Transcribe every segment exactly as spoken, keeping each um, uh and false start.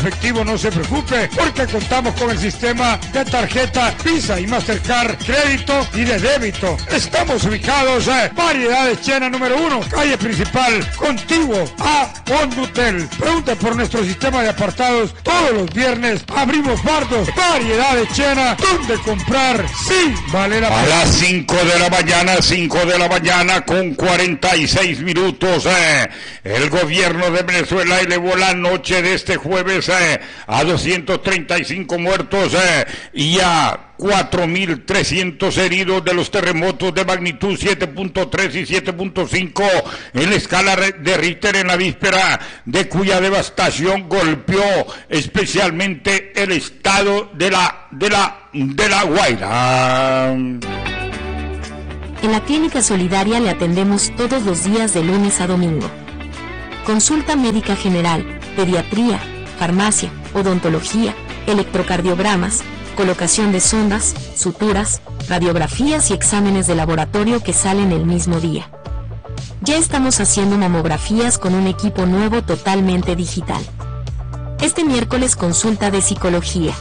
Efectivo, no se preocupe, porque contamos con el sistema de tarjeta Visa y Mastercard, crédito y de débito. Estamos ubicados en Variedades Chena número uno, calle principal, contiguo a Hondutel. Pregunte por nuestro sistema de apartados. Todos los viernes abrimos bardos. Variedades Chena, donde comprar sí vale la pena. A las cinco de la mañana, cinco de la mañana con cuarenta y seis minutos, eh, el gobierno de Venezuela elevó la noche de este jueves eh, a doscientos treinta y cinco muertos eh, y a cuatro mil trescientos heridos de los terremotos de magnitud siete punto tres y siete punto cinco en la escala de Richter en la víspera, de cuya devastación golpeó especialmente el estado de la de la de la Guaira. En la Clínica Solidaria le atendemos todos los días de lunes a domingo. Consulta médica general, pediatría, farmacia, odontología, electrocardiogramas, colocación de sondas, suturas, radiografías y exámenes de laboratorio que salen el mismo día. Ya estamos haciendo mamografías con un equipo nuevo totalmente digital. Este miércoles consulta de psicología.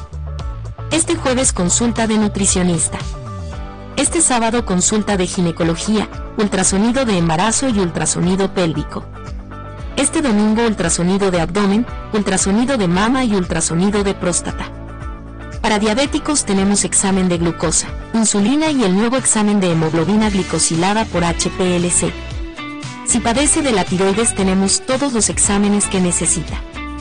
Este jueves consulta de nutricionista. Este sábado consulta de ginecología, ultrasonido de embarazo y ultrasonido pélvico. Este domingo ultrasonido de abdomen, ultrasonido de mama y ultrasonido de próstata. Para diabéticos tenemos examen de glucosa, insulina y el nuevo examen de hemoglobina glicosilada por H P L C. Si padece de la tiroides tenemos todos los exámenes que necesita.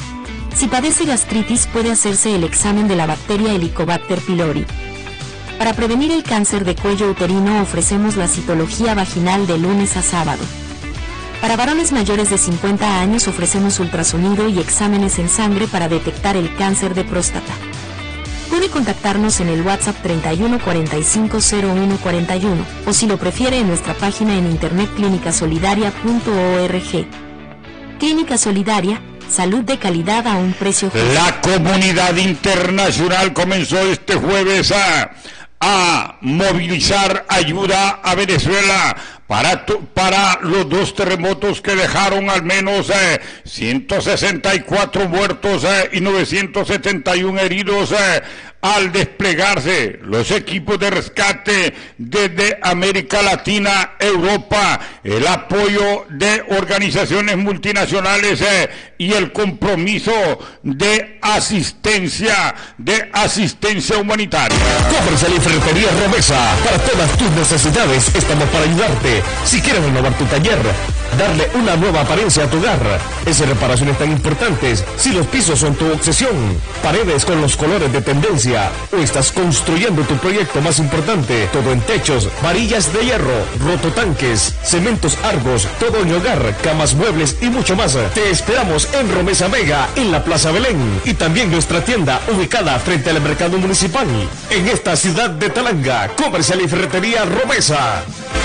Si padece gastritis puede hacerse el examen de la bacteria Helicobacter pylori. Para prevenir el cáncer de cuello uterino ofrecemos la citología vaginal de lunes a sábado. Para varones mayores de cincuenta años ofrecemos ultrasonido y exámenes en sangre para detectar el cáncer de próstata. Puede contactarnos en el WhatsApp treinta y uno cuarenta y cinco cero uno cuarenta y uno o si lo prefiere en nuestra página en internet clínica solidaria punto org. Clínica Solidaria, salud de calidad a un precio justo. La comunidad internacional comenzó este jueves a, a movilizar ayuda a Venezuela para, para los dos terremotos que dejaron al menos eh, ciento sesenta y cuatro muertos eh, y novecientos setenta y uno heridos eh, al desplegarse los equipos de rescate desde América Latina, Europa, el apoyo de organizaciones multinacionales eh, y el compromiso de asistencia, de asistencia humanitaria. Comercial y Ferretería Romesa, para todas tus necesidades estamos para ayudarte. Si quieres renovar tu taller, darle una nueva apariencia a tu hogar, esas reparaciones tan importantes, si los pisos son tu obsesión, paredes con los colores de tendencia, o estás construyendo tu proyecto más importante, todo en techos, varillas de hierro, rototanques, cementos Argos, todo en hogar, camas, muebles y mucho más. Te esperamos en Romesa Mega, en la Plaza Belén, y también nuestra tienda ubicada frente al mercado municipal, en esta ciudad de Talanga. Comercial y Ferretería Romesa.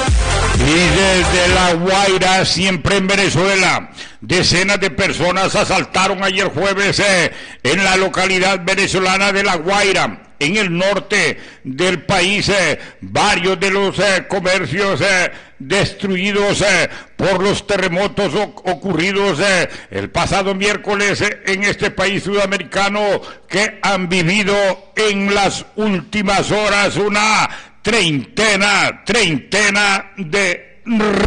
Y desde La Guaira, siempre en Venezuela, decenas de personas asaltaron ayer jueves eh, en la localidad venezolana de La Guaira, en el norte del país, eh, varios de los eh, comercios eh, destruidos eh, por los terremotos o- ocurridos eh, el pasado miércoles eh, en este país sudamericano, que han vivido en las últimas horas una treintena, treintena de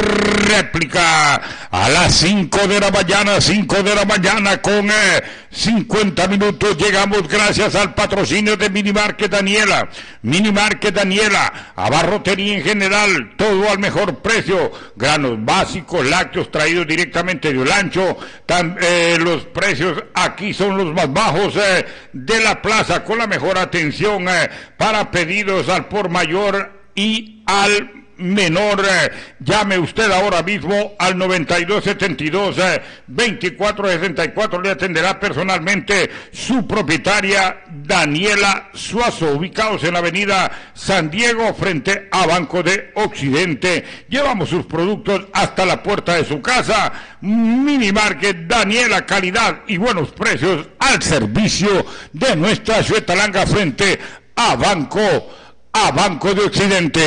réplica. A las cinco de la mañana, cinco de la mañana con eh, cincuenta minutos, llegamos gracias al patrocinio de Minimarket Daniela. Minimarket Daniela, abarrotería en general, todo al mejor precio, granos básicos, lácteos traídos directamente de Olancho. Tam, eh, los precios aquí son los más bajos eh, de la plaza, con la mejor atención eh, para pedidos al por mayor y al menor. Eh, llame usted ahora mismo al noventa y dos setenta y dos, eh, veinticuatro sesenta y cuatro. Le atenderá personalmente su propietaria Daniela Suazo, ubicados en la avenida San Diego frente a Banco de Occidente. Llevamos sus productos hasta la puerta de su casa. Minimarket Daniela, calidad y buenos precios al servicio de nuestra Xuetalanga frente a Banco a Banco de Occidente.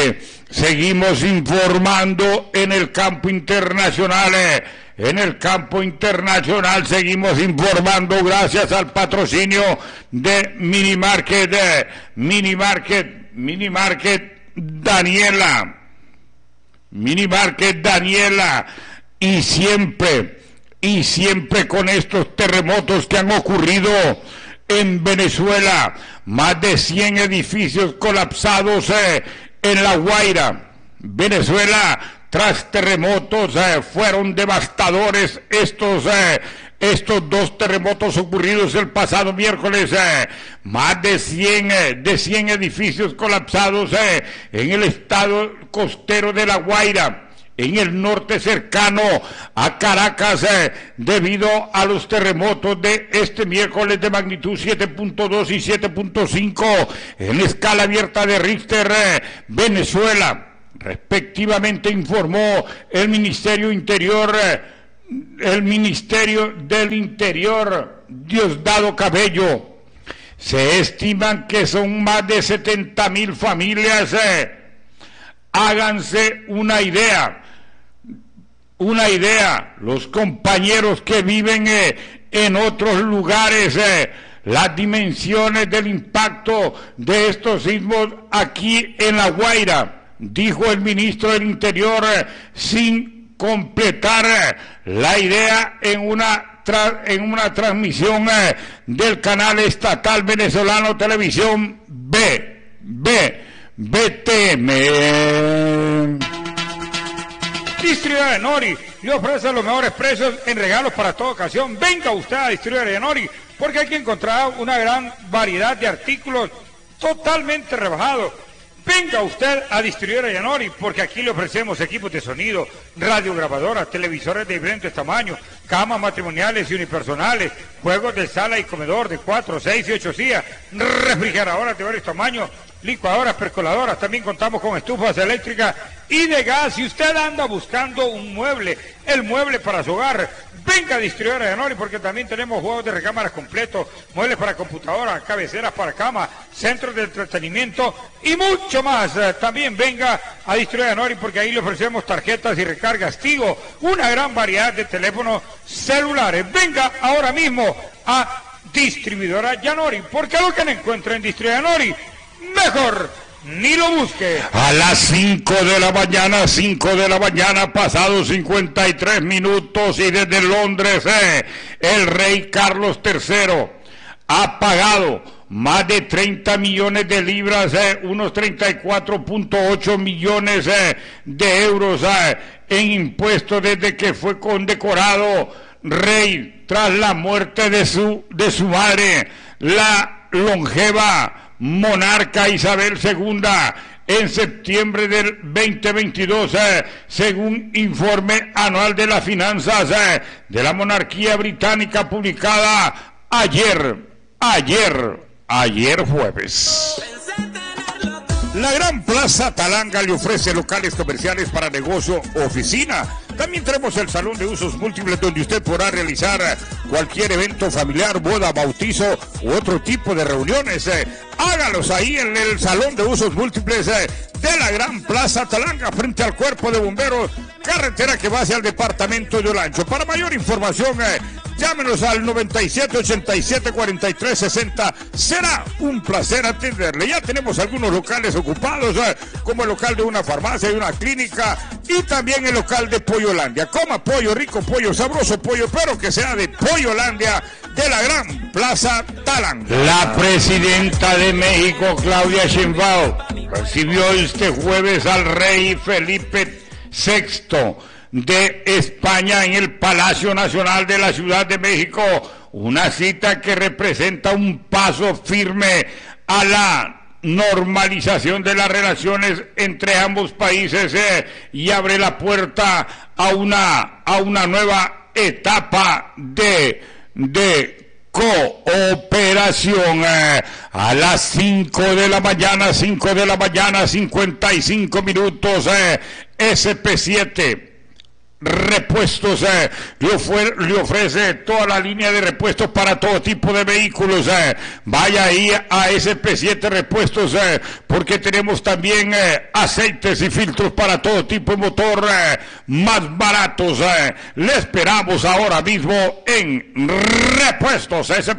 seguimos informando en el campo internacional. Eh, en el campo internacional seguimos informando gracias al patrocinio de Minimarket, eh, Minimarket, Minimarket Daniela, Minimarket Daniela, y siempre, y siempre con estos terremotos que han ocurrido en Venezuela, más de cien edificios colapsados eh, en La Guaira. Venezuela, tras terremotos, eh, fueron devastadores estos, eh, estos dos terremotos ocurridos el pasado miércoles. Eh, más de cien, eh, de cien edificios colapsados eh, en el estado costero de La Guaira, en el norte cercano a Caracas, eh, debido a los terremotos de este miércoles de magnitud siete punto dos y siete punto cinco en escala abierta de Richter. eh, Venezuela, respectivamente, informó el Ministerio Interior, eh, el Ministerio del Interior, Diosdado Cabello. Se estiman que son más de setenta mil familias. Eh, háganse una idea. Una idea, los compañeros que viven eh, en otros lugares, eh, las dimensiones del impacto de estos sismos aquí en La Guaira, dijo el ministro del Interior, eh, sin completar eh, la idea en una, tra en una transmisión eh, del canal estatal venezolano Televisión B, B, B T M. Distribuidora Yanori le ofrece los mejores precios en regalos para toda ocasión. Venga usted a Distribuidora Yanori, porque aquí encontrará una gran variedad de artículos totalmente rebajados. Venga usted a Distribuidora Yanori, porque aquí le ofrecemos equipos de sonido, radiograbadoras, televisores de diferentes tamaños, camas matrimoniales y unipersonales, juegos de sala y comedor de cuatro, seis y ocho sillas, refrigeradoras de varios tamaños, licuadoras, percoladoras. También contamos con estufas eléctricas y de gas. Si usted anda buscando un mueble, el mueble para su hogar, venga a Distribuidora Yanori, porque también tenemos juegos de recámaras completos, muebles para computadora, cabeceras para cama, centros de entretenimiento y mucho más. También venga a Distribuidora Yanori, porque ahí le ofrecemos tarjetas y recargas Tigo, una gran variedad de teléfonos celulares. Venga ahora mismo a Distribuidora Yanori, porque lo que no encuentra en Distribuidora Yanori, mejor ni lo busque. A las cinco de la mañana, cinco de la mañana, pasados cincuenta y tres minutos, y desde Londres, eh, el rey Carlos tercero ha pagado más de treinta millones de libras, eh, unos treinta y cuatro punto ocho millones eh, de euros eh, en impuestos desde que fue condecorado rey tras la muerte de su, de su madre, la longeva monarca Isabel segunda, en septiembre del veinte veintidós, eh, según informe anual de las finanzas eh, de la monarquía británica publicada ayer, ayer, ayer jueves. La Gran Plaza Talanga le ofrece locales comerciales para negocio o oficina. También tenemos el salón de usos múltiples, donde usted podrá realizar cualquier evento familiar, boda, bautizo u otro tipo de reuniones. Eh, hágalos ahí en el salón de usos múltiples eh, de la Gran Plaza Talanga, frente al Cuerpo de Bomberos, carretera que va hacia el departamento de Olancho. Para mayor información, eh, llámenos al noventa y siete, ochenta y siete, cuarenta y tres, sesenta. Será un placer atenderle. Ya tenemos algunos locales ocupados, eh, como el local de una farmacia y una clínica, y también el local de Pollolandia. Coma pollo, rico pollo, sabroso pollo, pero que sea de Pollolandia, de la Gran Plaza Talanga. La presidenta de México, Claudia Sheinbaum, recibió este jueves al rey Felipe sexto de España en el Palacio Nacional de la Ciudad de México, una cita que representa un paso firme a la normalización de las relaciones entre ambos países eh, y abre la puerta a una a una nueva etapa de de cooperación. Eh, a las cinco de la mañana, cinco de la mañana, cincuenta y cinco minutos, eh, S P siete Repuestos eh, le, ofre, le ofrece toda la línea de repuestos para todo tipo de vehículos. Eh. Vaya ahí a S P siete Repuestos eh, porque tenemos también eh, aceites y filtros para todo tipo de motor eh, más baratos. Eh. Le esperamos ahora mismo en Repuestos S P